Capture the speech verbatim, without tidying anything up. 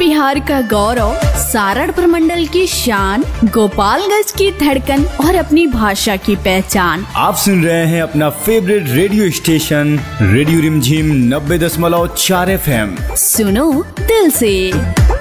बिहार का गौरव, सारण प्रमंडल की शान, गोपालगंज की धड़कन और अपनी भाषा की पहचान। आप सुन रहे हैं अपना फेवरेट रेडियो स्टेशन रेडियो रिमझिम नब्बे दशमलव चार एफ एम। सुनो दिल से।